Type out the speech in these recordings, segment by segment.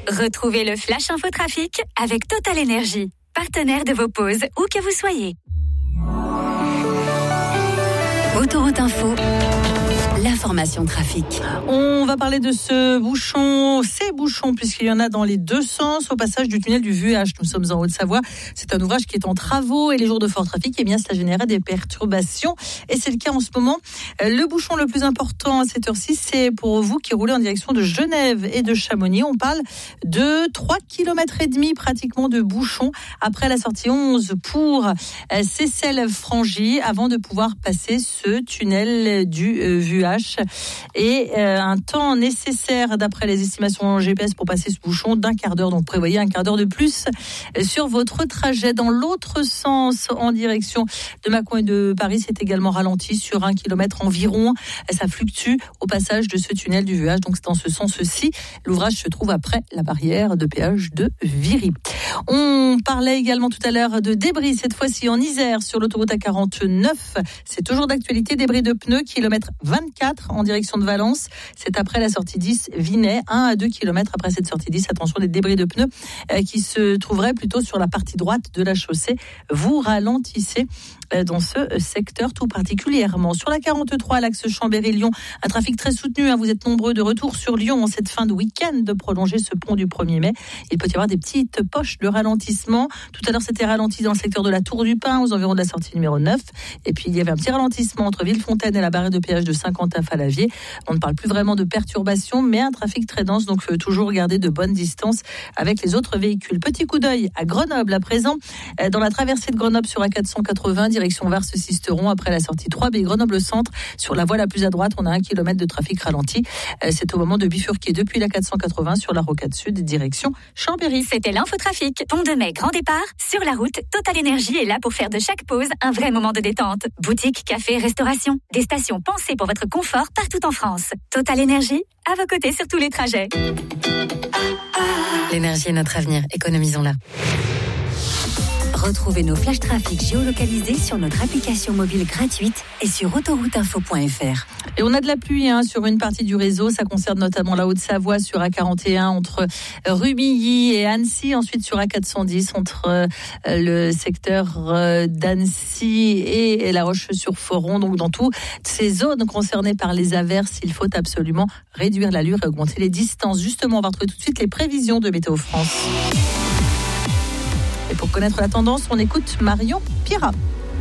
Retrouvez le Flash Info Trafic avec Total Énergie, partenaire de vos pauses, où que vous soyez. Autoroute Info, l'information trafic. On va parler de ces bouchons, puisqu'il y en a dans les deux sens au passage du tunnel du Vuache. Nous sommes en Haute-Savoie. C'est un ouvrage qui est en travaux et les jours de fort trafic, cela générait des perturbations. Et c'est le cas en ce moment. Le bouchon le plus important à cette heure-ci, c'est pour vous qui roulez en direction de Genève et de Chamonix. On parle de 3,5 km pratiquement de bouchons après la sortie 11 pour Seyssel-Frangy avant de pouvoir passer ce tunnel du Vuache. Et un temps nécessaire d'après les estimations GPS pour passer ce bouchon d'1 quart d'heure. Donc prévoyez 1 quart d'heure de plus sur votre trajet. Dans l'autre sens, en direction de Mâcon et de Paris, c'est également ralenti sur 1 km environ. Ça fluctue au passage de ce tunnel du Vuache. Donc c'est dans ce sens-ci. L'ouvrage se trouve après la barrière de péage de Viry. On parlait également tout à l'heure de débris, cette fois-ci en Isère, sur l'autoroute A49. C'est toujours d'actualité, débris de pneus, kilomètre 24 en direction de Valence. C'est après la sortie 10 Vinay, 1 à 2 km après cette sortie 10. Attention, des débris de pneus qui se trouveraient plutôt sur la partie droite de la chaussée. Vous ralentissez dans ce secteur tout particulièrement. Sur la 43, l'axe Chambéry-Lyon, un trafic très soutenu. Vous êtes nombreux de retour sur Lyon en cette fin de week-end de prolonger ce pont du 1er mai. Il peut y avoir des petites poches de ralentissement. Tout à l'heure, c'était ralenti dans le secteur de la Tour du Pin, aux environs de la sortie numéro 9. Et puis, il y avait un petit ralentissement entre Villefontaine et la barrière de péage de Saint-Quentin-Fallavier. On ne parle plus vraiment de perturbation, mais un trafic très dense. Donc, toujours garder de bonnes distances avec les autres véhicules. Petit coup d'œil à Grenoble à présent. Dans la traversée de Grenoble sur A480, direction Vars-Sisteron, après la sortie 3B Grenoble-Centre. Sur la voie la plus à droite, on a 1 km de trafic ralenti. C'est au moment de bifurquer depuis la 480 sur la rocade sud, direction Chambéry. C'était l'infotrafic. Pont de Mai, grand départ. Sur la route, Total Énergie est là pour faire de chaque pause un vrai moment de détente. Boutique, café, restauration. Des stations pensées pour votre confort partout en France. Total Énergie, à vos côtés sur tous les trajets. L'énergie est notre avenir. Économisons-la. Retrouvez nos flash trafic géolocalisés sur notre application mobile gratuite et sur autorouteinfo.fr. Et on a de la pluie sur une partie du réseau. Ça concerne notamment la Haute-Savoie sur A41 entre Rumilly et Annecy. Ensuite sur A410 entre le secteur d'Annecy et La Roche-sur-Foron. Donc dans toutes ces zones concernées par les averses, il faut absolument réduire l'allure et augmenter les distances. Justement, on va retrouver tout de suite les prévisions de Météo France. Et pour connaître la tendance, on écoute Marion Pirat.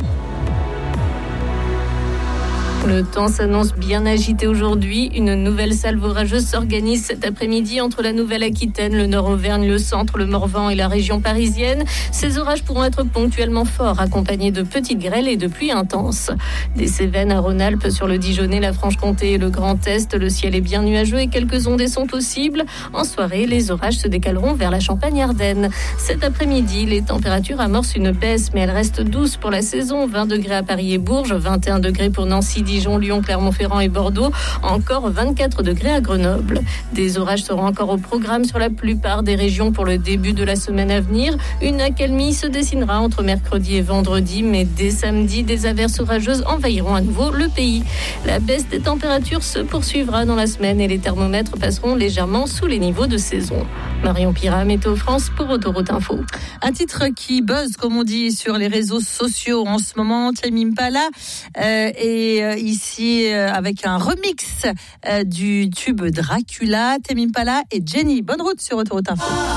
Le temps s'annonce bien agité aujourd'hui. Une nouvelle salve orageuse s'organise cet après-midi entre la Nouvelle-Aquitaine, le Nord-Auvergne, le centre, le Morvan et la région parisienne. Ces orages pourront être ponctuellement forts, accompagnés de petites grêles et de pluies intenses. Des Cévennes à Rhône-Alpes, sur le Dijonais, la Franche-Comté et le Grand Est, le ciel est bien nuageux et quelques ondées sont possibles. En soirée, les orages se décaleront vers la Champagne-Ardenne. Cet après-midi, les températures amorcent une baisse, mais elles restent douces pour la saison. 20 degrés à Paris et Bourges, 21 degrés pour Nancy, Dijon, Lyon, Clermont-Ferrand et Bordeaux, encore 24 degrés à Grenoble. Des orages seront encore au programme sur la plupart des régions pour le début de la semaine à venir. Une accalmie se dessinera entre mercredi et vendredi, mais dès samedi, des averses orageuses envahiront à nouveau le pays. La baisse des températures se poursuivra dans la semaine et les thermomètres passeront légèrement sous les niveaux de saison. Marion Pirat, Météo France pour Autoroute Info. Un titre qui buzz, comme on dit, sur les réseaux sociaux en ce moment. Tame Impala est ici avec un remix du tube Dracula. Tame Impala et Jenny. Bonne route sur Autoroute Info.